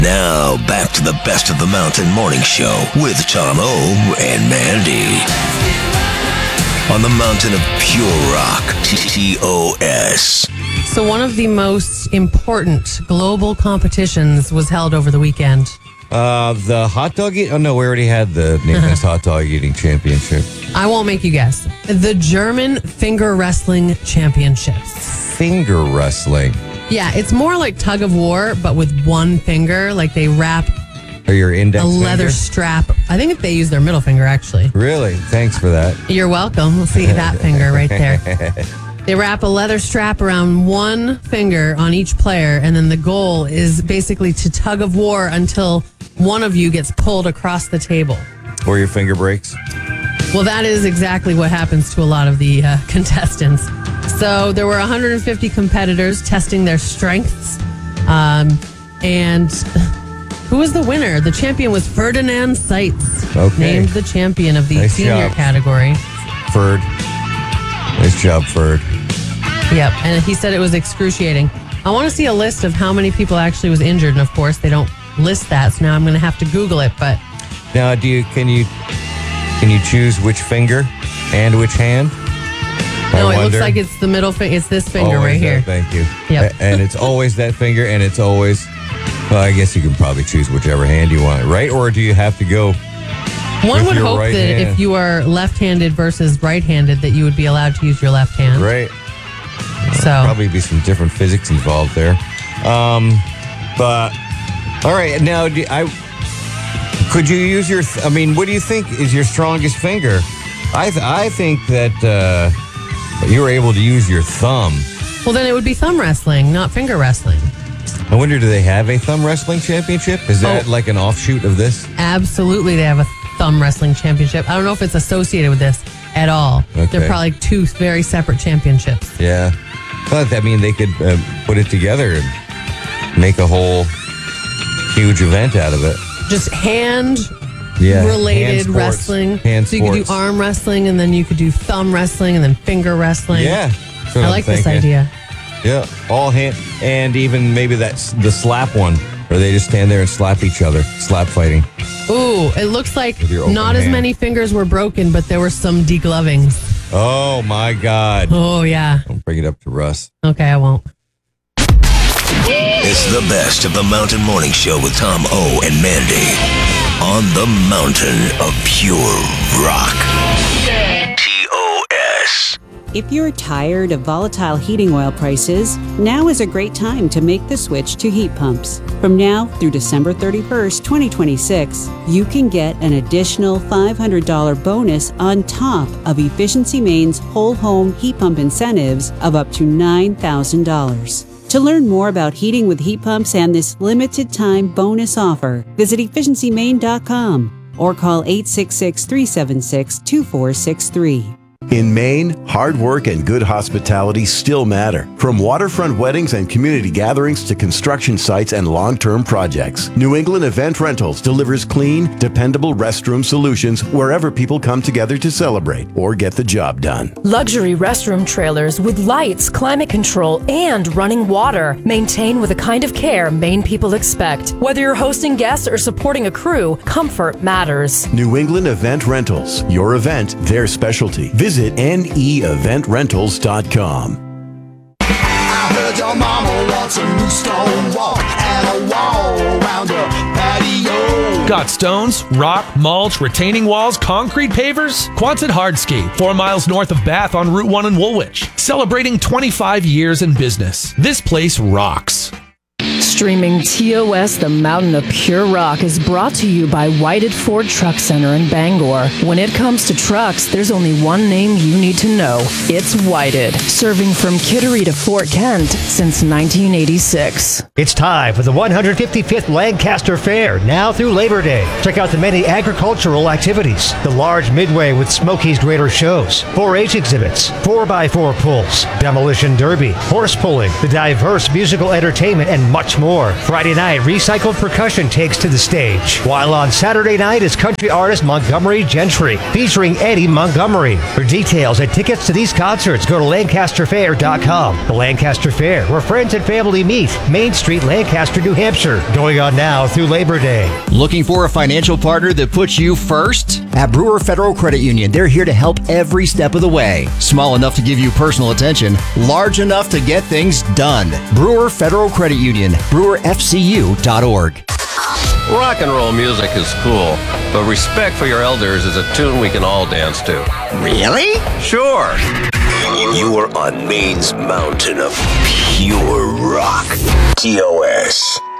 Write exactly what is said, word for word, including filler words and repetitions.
Now, back to the Best of the Mountain Morning Show with Tom O and Mandy. On the mountain of pure rock, T O S. So one of the most important global competitions was held over the weekend. Uh, the hot dog eating? Oh, no, we already had the Nathan's Hot Dog Eating Championship. I won't make you guess. The German Finger Wrestling Championships. Finger wrestling. Yeah, it's more like tug of war, but with one finger. Like they wrap Or your index a leather finger? strap. I think they use their middle finger, actually. Really? Thanks for that. You're welcome. We'll see that finger right there. They wrap a leather strap around one finger on each player, and then the goal is basically to tug of war until one of you gets pulled across the table. Or your finger breaks? Well, that is exactly what happens to a lot of the uh, contestants. So there were one hundred fifty competitors testing their strengths. Um, and who was the winner? The champion was Ferdinand Seitz, Okay. named the champion of the Nice senior job. category. Ferd. Nice job, Ferd. Yep, and he said it was excruciating. I want to see a list of how many people actually was injured, and of course they don't list that, so now I'm going to have to Google it. But Now, do you can you can you choose which finger and which hand? no, I it looks wonder. like it's the middle finger. It's this finger Always right that, here. Thank you. Yep. A- And it's always that finger, and it's always. Well, I guess you can probably choose whichever hand you want, right? Or do you have to go? One with would your hope right that hand? if you are left-handed versus right-handed, that you would be allowed to use your left hand. Right. So Probably be some different physics involved there. Um, but all right, now do I could you use your? Th- I mean, what do you think is your strongest finger? I th- I think that uh, you were able to use your thumb. well, then it would be thumb wrestling, not finger wrestling. I wonder, do they have a thumb wrestling championship? Is that Oh. like an offshoot of this? Absolutely, they have a thumb wrestling championship. I don't know if it's associated with this at all. Okay. They're probably two very separate championships. Yeah, but I mean, they could uh, put it together and make a whole huge event out of it. Just hand Yeah, related hand sports. wrestling. Hand so you could do sports. arm wrestling, and then you could do thumb wrestling, and then finger wrestling. Yeah, that's what I I'm like this thinking. idea. Yeah, all hand, and even maybe that's the slap one, where they just stand there and slap each other, slap fighting. Ooh, it looks like With your open not as hand. many fingers were broken, but there were some deglovings. Oh my God! Oh yeah. Don't bring it up to Russ. Okay, I won't. It's the Best of the Mountain Morning Show with Tom O and Mandy. On the mountain of pure rock. T O S. If you're tired of volatile heating oil prices, now is a great time to make the switch to heat pumps. From now through December thirty-first, twenty twenty-six, you can get an additional five hundred dollars bonus on top of Efficiency Maine's whole home heat pump incentives of up to nine thousand dollars. To learn more about heating with heat pumps and this limited time bonus offer, visit efficiency maine dot com or call eight six six, three seven six, two four six three. In Maine, hard work and good hospitality still matter. From waterfront weddings and community gatherings to construction sites and long-term projects, New England Event Rentals delivers clean, dependable restroom solutions wherever people come together to celebrate or get the job done. Luxury restroom trailers with lights, climate control, and running water. Maintained with the kind of care Maine people expect. Whether you're hosting guests or supporting a crew, comfort matters. New England Event Rentals. Your event, their specialty. Visit N E event rentals dot com. I heard your mama wants a new stone wall and a wall around her patio. Got stones, rock, mulch, retaining walls, concrete pavers? Quonset Hardscape, four miles north of Bath on Route one in Woolwich. Celebrating twenty-five years in business. This place rocks. Streaming T O S, the Mountain of Pure Rock, is brought to you by Whited Ford Truck Center in Bangor. When it comes to trucks, there's only one name you need to know. It's Whited, serving from Kittery to Fort Kent since nineteen eighty-six. It's time for the one hundred fifty-fifth Lancaster Fair, now through Labor Day. Check out the many agricultural activities, the large midway with Smokey's Greater shows, four H exhibits, four by four pulls, demolition derby, horse pulling, the diverse musical entertainment, and much more. more. Friday night, Recycled Percussion takes to the stage. While on Saturday night is country artist Montgomery Gentry, featuring Eddie Montgomery. For details and tickets to these concerts, go to Lancaster Fair dot com. The Lancaster Fair, where friends and family meet. Main Street, Lancaster, New Hampshire. Going on now through Labor Day. Looking for a financial partner that puts you first? At Brewer Federal Credit Union, they're here to help every step of the way. Small enough to give you personal attention, large enough to get things done. Brewer Federal Credit Union, brewer f c u dot org. Rock and roll music is cool, but respect for your elders is a tune we can all dance to. Really? Sure. You are on Maine's mountain of pure rock. T O S.